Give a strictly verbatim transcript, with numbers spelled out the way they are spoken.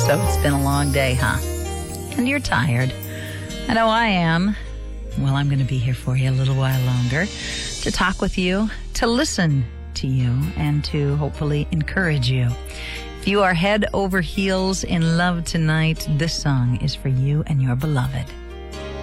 So it's been a long day, huh? And you're tired. I know I am. Well, I'm going to be here for you a little while longer to talk with you, to listen to you, and to hopefully encourage you. If you are head over heels in love tonight, this song is for you and your beloved.